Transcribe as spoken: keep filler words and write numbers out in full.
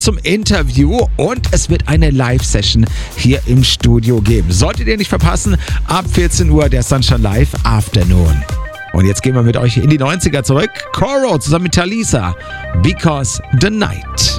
zum Interview und es wird eine Live-Session hier im Studio geben. Solltet ihr nicht verpassen, ab vierzehn Uhr der Sunshine Live Afternoon. Und jetzt gehen wir mit euch in die neunziger zurück. Coro zusammen mit Talisa, Because the Night.